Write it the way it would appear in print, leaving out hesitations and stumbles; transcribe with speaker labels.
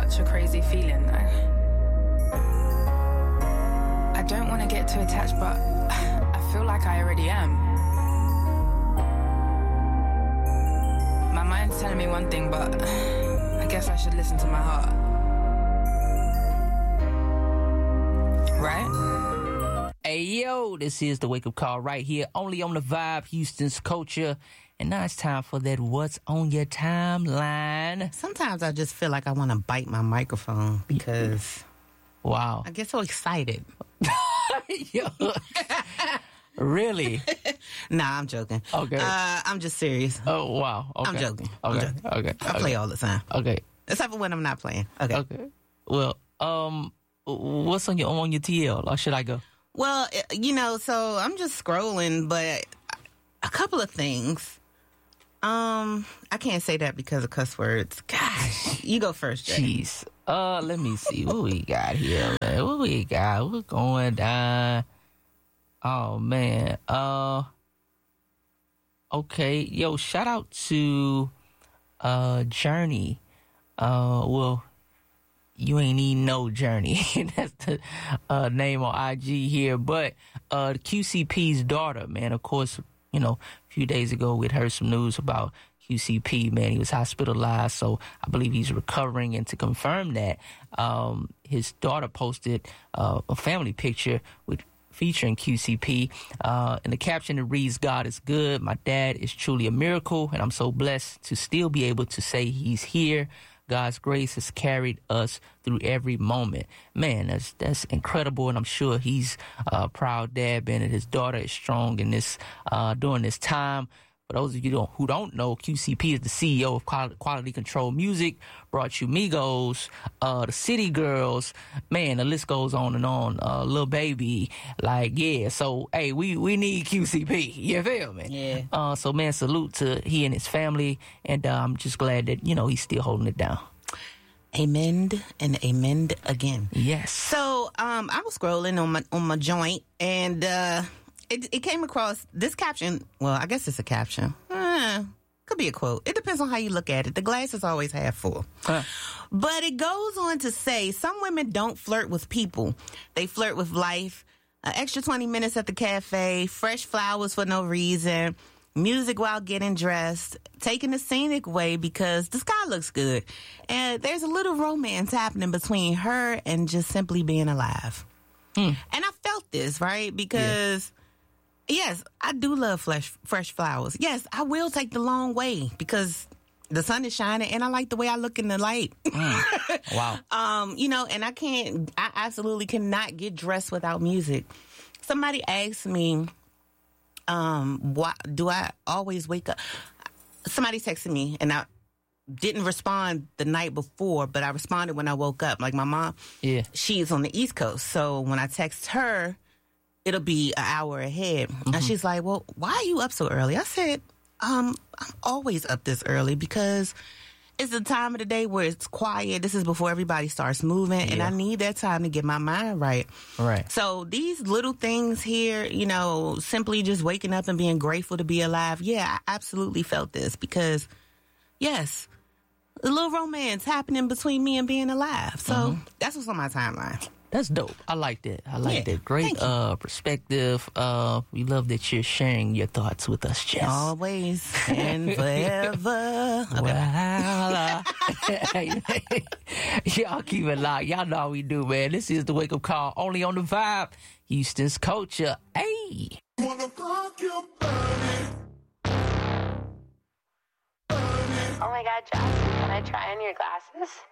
Speaker 1: such a crazy feeling though. I don't want to get too attached, but I feel like I already am. My mind's telling me one thing, but I guess I should listen to my heart. Right?
Speaker 2: Hey, yo, this is the Wake Up Call right here, only on The Vibe, Houston's Culture. And now it's time for that What's on Your Timeline.
Speaker 3: Sometimes I just feel like I want to bite my microphone because...
Speaker 2: Wow.
Speaker 3: I get so excited.
Speaker 2: Yo. Really?
Speaker 3: Nah, I'm joking.
Speaker 2: Okay.
Speaker 3: I'm just serious.
Speaker 2: Oh, wow. Okay.
Speaker 3: I'm joking.
Speaker 2: Okay.
Speaker 3: I'm joking.
Speaker 2: Okay.
Speaker 3: I play all the time.
Speaker 2: Okay.
Speaker 3: Except for when I'm not playing. Okay.
Speaker 2: Okay. Well, what's on your TL, or should I go?
Speaker 3: Well, so I'm just scrolling, but a couple of things. I can't say that because of cuss words. Gosh, you go first, Jay.
Speaker 2: Jeez. Let me see what we got here, man. What we got? What's going down? Oh man. Okay. Yo, shout out to Journey. Well, you ain't need no Journey. That's the name on IG here. But QCP's daughter, man, of course, a few days ago we'd heard some news about QCP, man. He was hospitalized, so I believe he's recovering. And to confirm that, his daughter posted a family picture featuring QCP. In the caption, it reads, "God is good. My dad is truly a miracle, and I'm so blessed to still be able to say he's here. God's grace has carried us through every moment." Man, that's incredible, and I'm sure he's a proud dad, being that his daughter is strong in this during this time. For those of you who don't know, QCP is the CEO of Quality Control Music, brought you Migos, the City Girls, man, the list goes on and on, Lil Baby, so, hey, we need QCP, you feel me?
Speaker 3: Yeah.
Speaker 2: So, man, salute to he and his family, and I'm just glad that, he's still holding it down.
Speaker 3: Amen and amen again.
Speaker 2: Yes.
Speaker 3: So, I was scrolling on my joint, and it came across this caption. Well, I guess it's a caption. Could be a quote. It depends on how you look at it. The glass is always half full. But it goes on to say, some women don't flirt with people. They flirt with life. An extra 20 minutes at the cafe, fresh flowers for no reason, music while getting dressed, taking the scenic way because the sky looks good. And there's a little romance happening between her and just simply being alive. And I felt this, right? Because... yes, I do love fresh flowers. Yes, I will take the long way because the sun is shining and I like the way I look in the light.
Speaker 2: Wow.
Speaker 3: And I absolutely cannot get dressed without music. Somebody asked me, why do I always wake up? Somebody texted me and I didn't respond the night before, but I responded when I woke up. Like my mom, she's on the East Coast. So when I text her, it'll be an hour ahead. And she's like, well, why are you up so early? I said, I'm always up this early because it's the time of the day where it's quiet. This is before everybody starts moving, and I need that time to get my mind right.
Speaker 2: Right.
Speaker 3: So these little things here, simply just waking up and being grateful to be alive. Yeah, I absolutely felt this because, yes, a little romance happening between me and being alive. So that's what's on my timeline.
Speaker 2: That's dope. I like that. That. Great perspective. We love that you're sharing your thoughts with us, Jess.
Speaker 3: Always and forever.
Speaker 2: Well, y'all keep it locked. Y'all know how we do, man. This is the Wake Up Call, only on The Vibe, Houston's Culture. Hey.
Speaker 4: Oh
Speaker 5: my God, Josh, can I try on your glasses?